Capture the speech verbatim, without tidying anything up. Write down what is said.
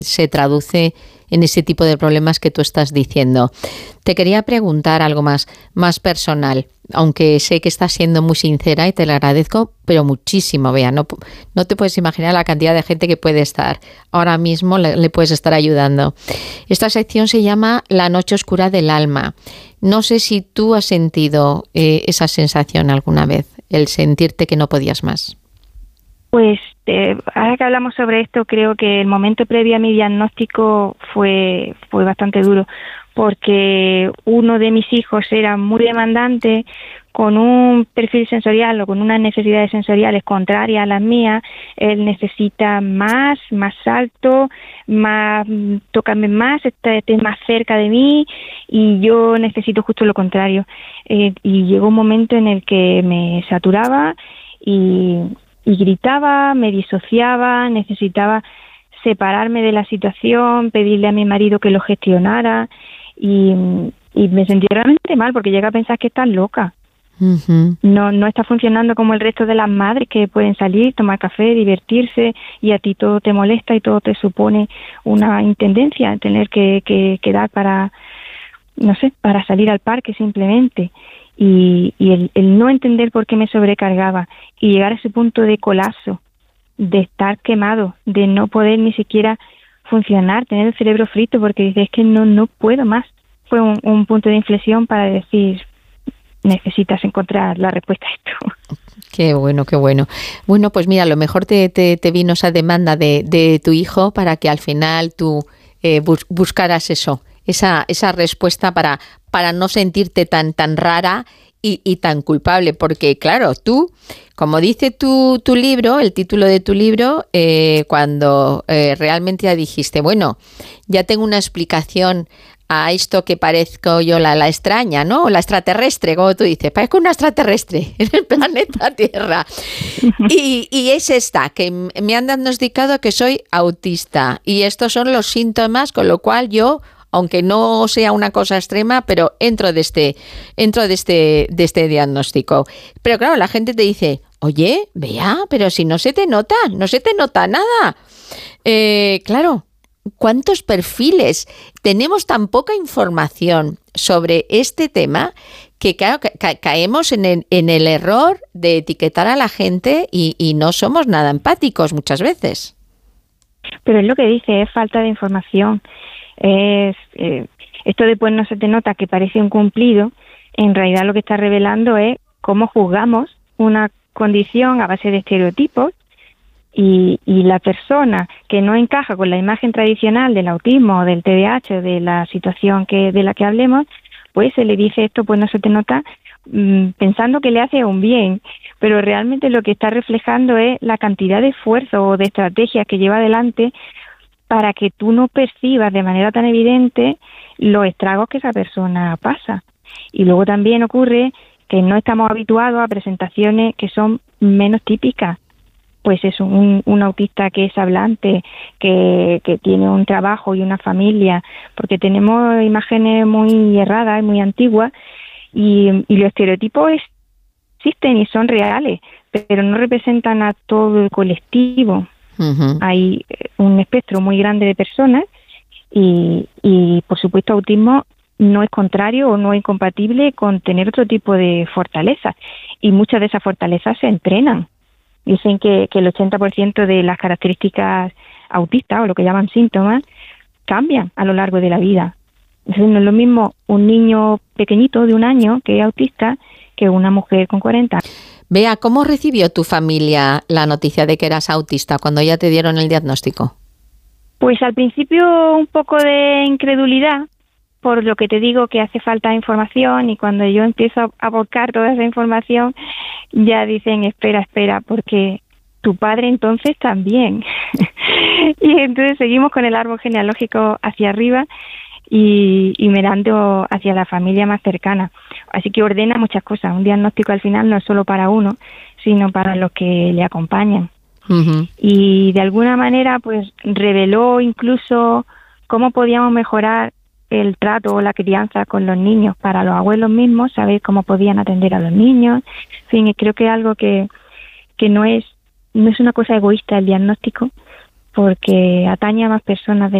se traduce en ese tipo de problemas que tú estás diciendo. Te quería preguntar algo más, más personal, aunque sé que estás siendo muy sincera y te lo agradezco, pero muchísimo, Bea. No, no te puedes imaginar la cantidad de gente que puede estar ahora mismo, le, le puedes estar ayudando. Esta sección se llama La noche oscura del alma. No sé si tú has sentido eh, esa sensación alguna vez, el sentirte que no podías más. Pues eh, ahora que hablamos sobre esto, creo que el momento previo a mi diagnóstico fue, fue bastante duro, porque uno de mis hijos era muy demandante, con un perfil sensorial o con unas necesidades sensoriales contrarias a las mías. Él necesita más, más alto, más, tócame más, esté, esté más cerca de mí, y yo necesito justo lo contrario. Eh, y llegó un momento en el que me saturaba y... y gritaba, me disociaba, necesitaba separarme de la situación, pedirle a mi marido que lo gestionara, y, y me sentí realmente mal porque llega a pensar que estás loca. Uh-huh. No, no está funcionando como el resto de las madres que pueden salir, tomar café, divertirse, y a ti todo te molesta y todo te supone una intendencia, tener que, que, que dar para, no sé, para salir al parque simplemente. Y, y el, el no entender por qué me sobrecargaba y llegar a ese punto de colapso, de estar quemado, de no poder ni siquiera funcionar, tener el cerebro frito porque dices, es que no, no puedo más. Fue un, un punto de inflexión para decir, necesitas encontrar la respuesta a esto. Qué bueno, qué bueno. Bueno, pues mira, a lo mejor te, te, te vino esa demanda de, de tu hijo para que al final tú eh, bus, buscaras eso. Esa, esa respuesta para, para no sentirte tan, tan rara y, y tan culpable, porque claro, tú, como dice tu, tu libro, el título de tu libro, eh, cuando eh, realmente ya dijiste, bueno, ya tengo una explicación a esto que parezco yo la, la extraña, ¿no? La extraterrestre, como tú dices, parezco una extraterrestre en el planeta Tierra. Y, y es esta, que me han diagnosticado que soy autista y estos son los síntomas, con lo cual yo, aunque no sea una cosa extrema, pero entro de este, entro de este, de este diagnóstico. Pero claro, la gente te dice, oye, Bea, pero si no se te nota, no se te nota nada. Eh, claro, ¿cuántos perfiles? Tenemos tan poca información sobre este tema que claro, ca- caemos en el, en el error de etiquetar a la gente y, y no somos nada empáticos muchas veces. Pero es lo que dice, es falta de información. Es, eh, esto después no se te nota que parece un cumplido, en realidad lo que está revelando es cómo juzgamos una condición a base de estereotipos, y, y la persona que no encaja con la imagen tradicional del autismo o del T D A H o de la situación que de la que hablemos, pues se le dice esto, pues no se te nota, mmm, pensando que le hace un bien, pero realmente lo que está reflejando es la cantidad de esfuerzo o de estrategias que lleva adelante para que tú no percibas de manera tan evidente los estragos que esa persona pasa. Y luego también ocurre que no estamos habituados a presentaciones que son menos típicas. Pues es un, un autista que es hablante, que, que tiene un trabajo y una familia, porque tenemos imágenes muy erradas y muy antiguas, y, y los estereotipos existen y son reales, pero no representan a todo el colectivo. Uh-huh. Hay un espectro muy grande de personas y, y, por supuesto, autismo no es contrario o no es incompatible con tener otro tipo de fortalezas, y muchas de esas fortalezas se entrenan. Dicen que, que el ochenta por ciento de las características autistas, o lo que llaman síntomas, cambian a lo largo de la vida. Entonces no es lo mismo un niño pequeñito de un año que es autista que una mujer con cuarenta. Bea, ¿cómo recibió tu familia la noticia de que eras autista cuando ya te dieron el diagnóstico? Pues al principio un poco de incredulidad, por lo que te digo que hace falta información, y cuando yo empiezo a volcar toda esa información ya dicen espera, espera, porque tu padre entonces también. Y entonces seguimos con el árbol genealógico hacia arriba y, y mirando hacia la familia más cercana. Así que ordena muchas cosas. Un diagnóstico al final no es solo para uno, sino para los que le acompañan. Uh-huh. Y de alguna manera pues reveló incluso cómo podíamos mejorar el trato o la crianza con los niños para los abuelos mismos, saber cómo podían atender a los niños. En fin, creo que es algo que, que no es no es una cosa egoísta el diagnóstico, porque atañe a más personas de